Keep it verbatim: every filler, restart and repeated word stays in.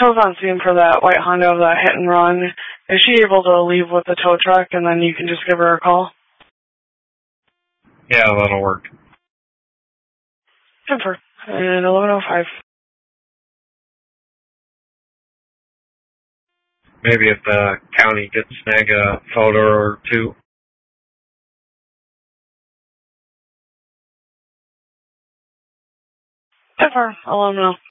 tow's on scene for that white Honda of that hit and run. Is she able to leave with the tow truck and then you can just give her a call? Yeah, that'll work. Confirm. And eleven oh five. Maybe if the county could snag a photo or two. Confirm. I'll let them know.